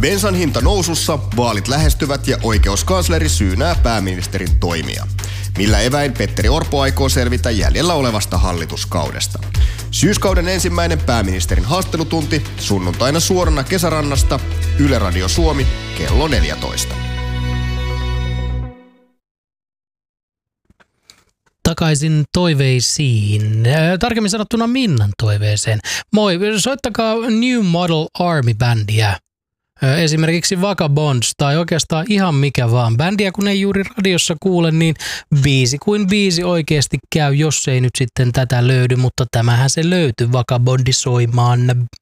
Bensan hinta nousussa, vaalit lähestyvät ja oikeuskansleri syynää pääministerin toimia. Millä eväin Petteri Orpo aikoo selvitä jäljellä olevasta hallituskaudesta. Syyskauden ensimmäinen pääministerin haastattelutunti sunnuntaina suorana Kesärannasta, Yle Radio Suomi, kello 14. Takaisin toiveisiin. Tarkemmin sanottuna Minnan toiveeseen. Moi, soittakaa New Model Army-bändiä. Esimerkiksi Vagabonds tai oikeastaan ihan mikä vaan. Bändiä kun ei juuri radiossa kuule, niin biisi kuin biisi oikeasti käy, jos ei nyt sitten tätä löydy, mutta tämähän se löytyy Vagabondisoimaan.